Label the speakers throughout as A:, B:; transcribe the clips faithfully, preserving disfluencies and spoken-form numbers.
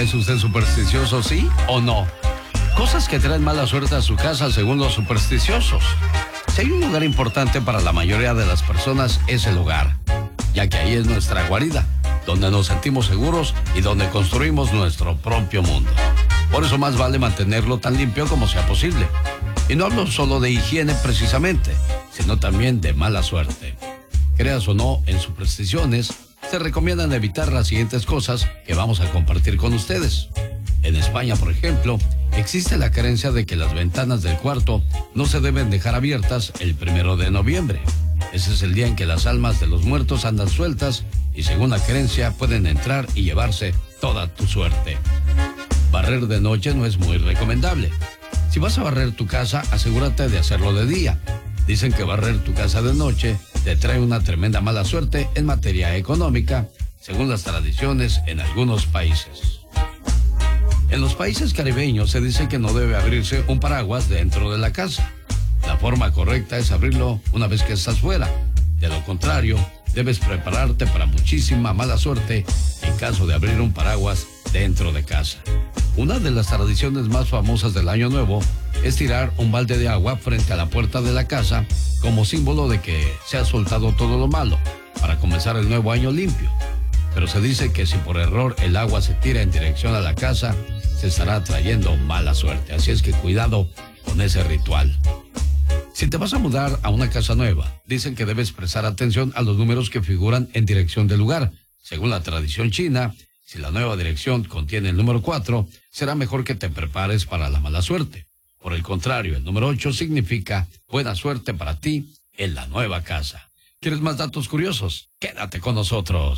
A: ¿Es usted supersticioso, sí o no? Cosas que traen mala suerte a su casa según los supersticiosos. Si hay un lugar importante para la mayoría de las personas es el hogar, ya que ahí es nuestra guarida, donde nos sentimos seguros y donde construimos nuestro propio mundo. Por eso más vale mantenerlo tan limpio como sea posible. Y no hablo solo de higiene precisamente, sino también de mala suerte. Creas o no en supersticiones, se recomiendan evitar las siguientes cosas que vamos a compartir con ustedes. En España, por ejemplo, existe la creencia de que las ventanas del cuarto no se deben dejar abiertas el primero de noviembre. Ese es el día en que las almas de los muertos andan sueltas y según la creencia pueden entrar y llevarse toda tu suerte. Barrer de noche no es muy recomendable. Si vas a barrer tu casa, asegúrate de hacerlo de día. Dicen que barrer tu casa de noche te trae una tremenda mala suerte en materia económica, según las tradiciones en algunos países. En los países caribeños se dice que no debe abrirse un paraguas dentro de la casa. La forma correcta es abrirlo una vez que estás fuera. De lo contrario, debes prepararte para muchísima mala suerte en caso de abrir un paraguas dentro de casa. Una de las tradiciones más famosas del Año Nuevo es tirar un balde de agua frente a la puerta de la casa como símbolo de que se ha soltado todo lo malo para comenzar el nuevo año limpio. Pero se dice que si por error el agua se tira en dirección a la casa, se estará trayendo mala suerte. Así es que cuidado con ese ritual. Si te vas a mudar a una casa nueva, dicen que debes prestar atención a los números que figuran en dirección del lugar. Según la tradición china, si la nueva dirección contiene el número cuatro, será mejor que te prepares para la mala suerte. Por el contrario, el número ocho significa buena suerte para ti en la nueva casa. ¿Quieres más datos curiosos? Quédate con nosotros.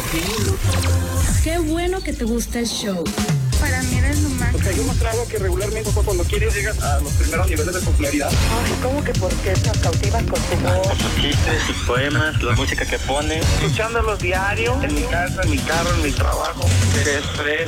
B: Qué bueno que te gusta el show.
C: Para mí eres lo más.
D: Porque hay un trago que regularmente cuando quieres llegas a los primeros niveles de popularidad.
C: Ay, ¿cómo que por qué nos cautivas con tu voz?
E: Sus chistes, sus poemas, la música que pone.
D: Escuchándolos diario, en mi casa, en mi carro, en mi trabajo.
E: Qué estrés,